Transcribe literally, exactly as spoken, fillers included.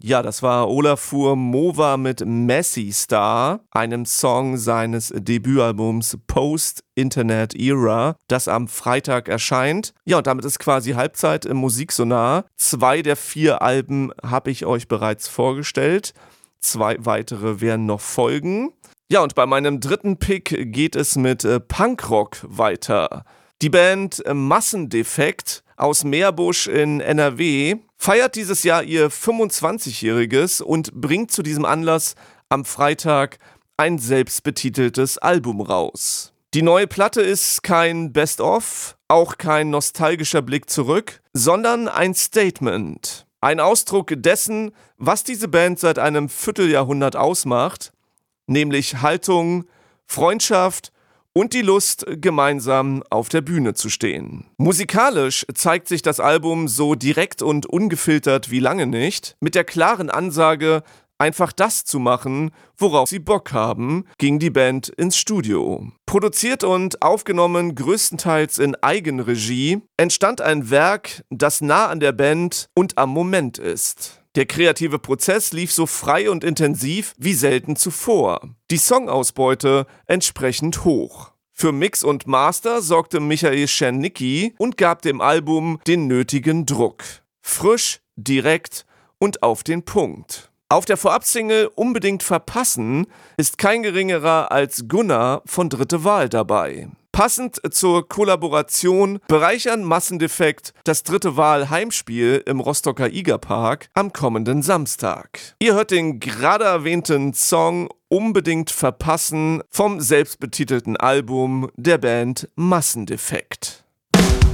Ja, das war Olafur Mova mit Messy Star, einem Song seines Debütalbums Post-Internet Era, das am Freitag erscheint. Ja, und damit ist quasi Halbzeit im Musiksonar. Zwei der vier Alben habe ich euch bereits vorgestellt. Zwei weitere werden noch folgen. Ja, und bei meinem dritten Pick geht es mit äh, Punkrock weiter. Die Band äh, Massendefekt aus Meerbusch in N R W feiert dieses Jahr ihr fünfundzwanzigjähriges und bringt zu diesem Anlass am Freitag ein selbstbetiteltes Album raus. Die neue Platte ist kein Best-of, auch kein nostalgischer Blick zurück, sondern ein Statement. Ein Ausdruck dessen, was diese Band seit einem Vierteljahrhundert ausmacht, nämlich Haltung, Freundschaft und die Lust, gemeinsam auf der Bühne zu stehen. Musikalisch zeigt sich das Album so direkt und ungefiltert wie lange nicht, mit der klaren Ansage, einfach das zu machen, worauf sie Bock haben, ging die Band ins Studio. Produziert und aufgenommen größtenteils in Eigenregie, entstand ein Werk, das nah an der Band und am Moment ist. Der kreative Prozess lief so frei und intensiv wie selten zuvor. Die Songausbeute entsprechend hoch. Für Mix und Master sorgte Michael Czernicki und gab dem Album den nötigen Druck. Frisch, direkt und auf den Punkt. Auf der Vorabsingle Unbedingt verpassen ist kein geringerer als Gunnar von Dritte Wahl dabei. Passend zur Kollaboration bereichern Massendefekt das Dritte Wahl Heimspiel im Rostocker Igerpark am kommenden Samstag. Ihr hört den gerade erwähnten Song Unbedingt verpassen vom selbstbetitelten Album der Band Massendefekt.